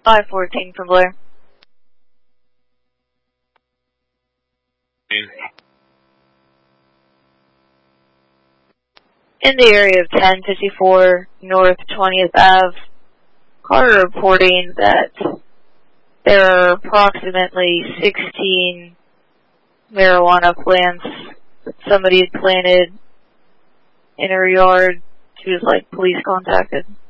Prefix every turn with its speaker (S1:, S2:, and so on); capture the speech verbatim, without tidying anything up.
S1: five fourteen from Blair. In the area of ten fifty-four North twentieth Avenue, caller reporting that there are approximately sixteen marijuana plants that somebody had planted in her yard. She was like, police contacted.